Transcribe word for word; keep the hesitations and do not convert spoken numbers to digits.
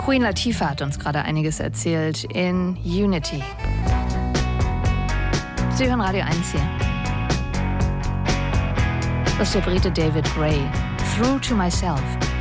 Queen Latifah hat uns gerade einiges erzählt in Unity. Sie hören Radio eins hier. Das ist der Brite David Gray. Through to Myself.